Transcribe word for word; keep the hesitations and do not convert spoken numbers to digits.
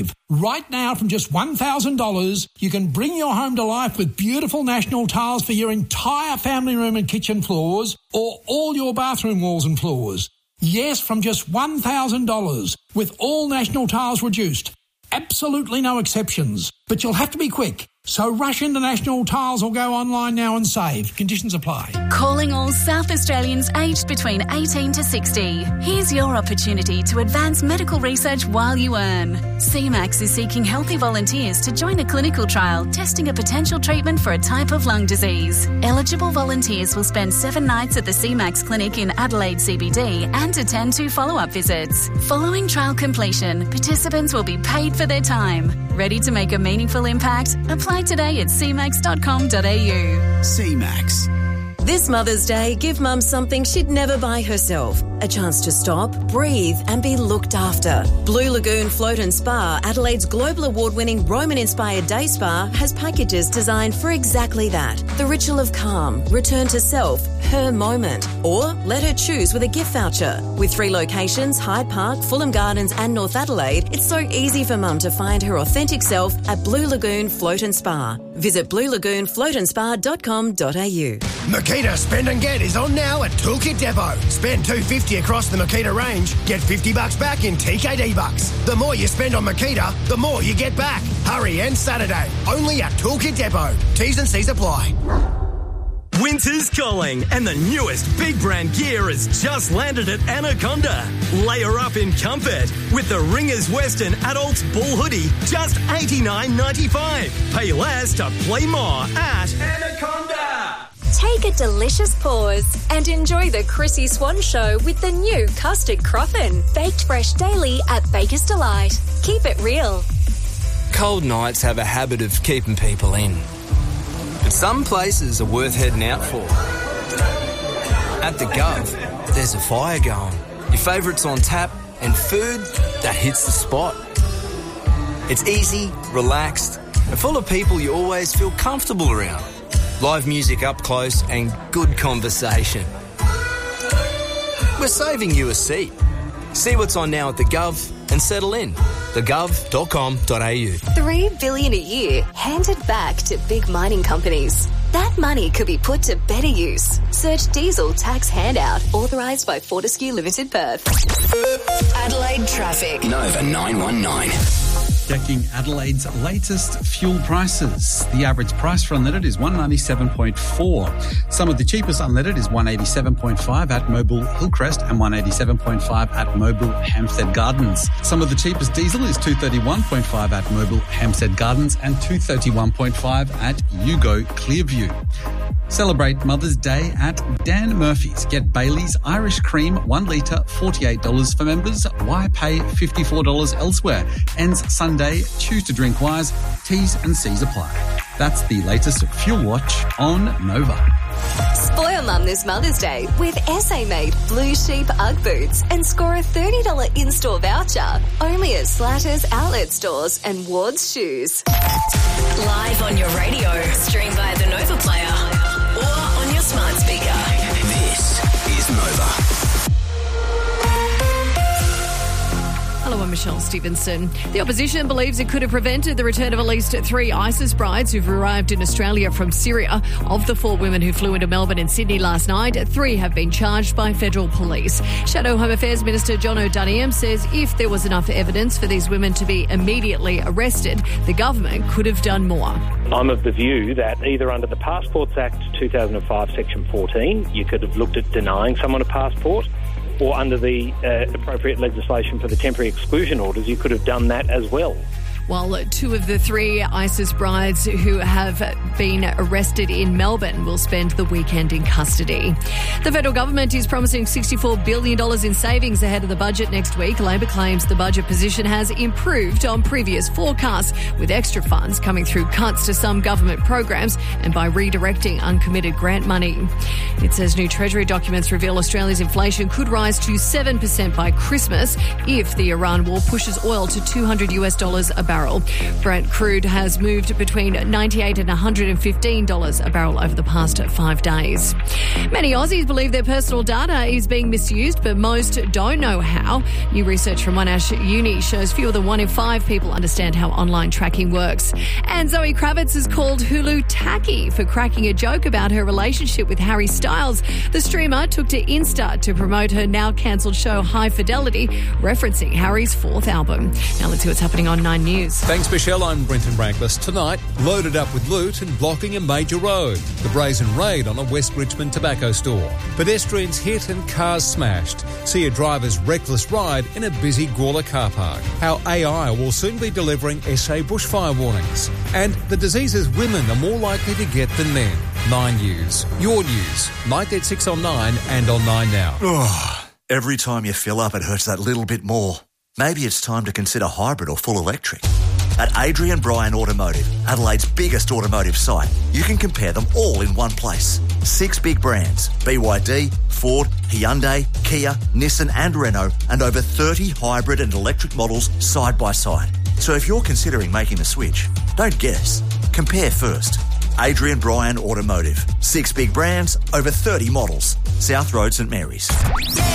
save. Right now, from just one thousand dollars, you can bring your home to life with beautiful National tiles for your entire family room and kitchen floors, or all your bathroom walls and floors. Yes, from just one thousand dollars, with all National tiles reduced. Absolutely no exceptions. But you'll have to be quick. So rush into National Tiles or go online now and save. Conditions apply. Calling all South Australians aged between eighteen to sixty. Here's your opportunity to advance medical research while you earn. C MAX is seeking healthy volunteers to join a clinical trial testing a potential treatment for a type of lung disease. Eligible volunteers will spend seven nights at the C MAX clinic in Adelaide C B D and attend two follow-up visits. Following trial completion, participants will be paid for their time. Ready to make a meaningful impact? Apply today at c max dot com dot a u. C MAX. This Mother's Day, give Mum something she'd never buy herself. A chance to stop, breathe and be looked after. Blue Lagoon Float and Spa, Adelaide's global award-winning Roman-inspired day spa, has packages designed for exactly that. The ritual of calm, return to self, her moment. Or let her choose with a gift voucher. With three locations, Hyde Park, Fulham Gardens and North Adelaide, it's so easy for Mum to find her authentic self at Blue Lagoon Float and Spa. Visit blue lagoon float and spa dot com dot a u. Makita Spend and Get is on now at Toolkit Depot. Spend two hundred fifty dollars across the Makita range, get fifty bucks back in T K D bucks. The more you spend on Makita, the more you get back. Hurry, and Saturday, only at Toolkit Depot. T's and C's apply. Winter's calling, and the newest big brand gear has just landed at Anaconda. Layer up in comfort with the Ringers Western Adults Bull Hoodie, just eighty-nine ninety-five. Pay less to play more at Anaconda. Take a delicious pause and enjoy the Chrissy Swan Show with the new Custard Croffin. Baked fresh daily at Baker's Delight. Keep it real. Cold nights have a habit of keeping people in. But some places are worth heading out for. At the Gov, there's a fire going. Your favourites on tap and food that hits the spot. It's easy, relaxed, and full of people you always feel comfortable around. Live music up close and good conversation. We're saving you a seat. See what's on now at the Gov and settle in. the gov dot com dot a u. Three billion a year handed back to big mining companies. That money could be put to better use. Search diesel tax handout authorised by Fortescue Limited Perth. Adelaide traffic. Nova nine one nine. Checking Adelaide's latest fuel prices. The average price for unleaded is one ninety-seven point four. Some of the cheapest unleaded is one eighty-seven point five at Mobile Hillcrest and one eighty-seven point five at Mobile Hampstead Gardens. Some of the cheapest diesel is two thirty-one point five at Mobile Hampstead Gardens and two thirty-one point five at Yugo Clearview. Celebrate Mother's Day at Dan Murphy's. Get Bailey's Irish Cream, one litre, forty-eight dollars for members. Why pay fifty-four dollars elsewhere? Ends Sunday. Choose to drink wise. T's and C's apply. That's the latest Fuel Watch on Nova. Spoil Mum this Mother's Day with S A-made Blue Sheep Ugg boots and score a thirty dollars in-store voucher only at Slatters outlet stores and Ward's Shoes. Live on your radio, stream via the Nova Player or on your smart speaker. This is Nova. Hello, I'm Michelle Stevenson. The opposition believes it could have prevented the return of at least three ISIS brides who've arrived in Australia from Syria. Of the four women who flew into Melbourne and Sydney last night, three have been charged by federal police. Shadow Home Affairs Minister John O'Donnell says if there was enough evidence for these women to be immediately arrested, the government could have done more. I'm of the view that either under the Passports Act two thousand five, Section fourteen, you could have looked at denying someone a passport, or under the uh, appropriate legislation for the temporary exclusion orders, you could have done that as well. While two of the three ISIS brides who have been arrested in Melbourne will spend the weekend in custody. The federal government is promising sixty-four billion dollars in savings ahead of the budget next week. Labor claims the budget position has improved on previous forecasts, with extra funds coming through cuts to some government programs and by redirecting uncommitted grant money. It says new Treasury documents reveal Australia's inflation could rise to seven percent by Christmas if the Iran war pushes oil to two hundred US dollars a barrel barrel. Brent crude has moved between ninety-eight dollars and one hundred fifteen dollars a barrel over the past five days. Many Aussies believe their personal data is being misused, but most don't know how. New research from Monash Uni shows fewer than one in five people understand how online tracking works. And Zoe Kravitz has called Hulu tacky for cracking a joke about her relationship with Harry Styles. The streamer took to Insta to promote her now cancelled show High Fidelity, referencing Harry's fourth album. Now let's see what's happening on Nine News. Thanks, Michelle. I'm Brenton Rankless. Tonight, loaded up with loot and blocking a major road. The brazen raid on a West Richmond tobacco store. Pedestrians hit and cars smashed. See a driver's reckless ride in a busy Gawler car park. How A I will soon be delivering S A bushfire warnings. And the diseases women are more likely to get than men. Nine News. Your news. Night at six on Nine and on Nine Now. Oh, every time you fill up, it hurts that little bit more. Maybe it's time to consider hybrid or full electric. At Adrian Bryan Automotive, Adelaide's biggest automotive site, you can compare them all in one place. Six big brands, B Y D, Ford, Hyundai, Kia, Nissan and Renault, and over thirty hybrid and electric models side by side. So if you're considering making the switch, don't guess. Compare first. Adrian Bryan Automotive. Six big brands, over thirty models. South Road, St Mary's.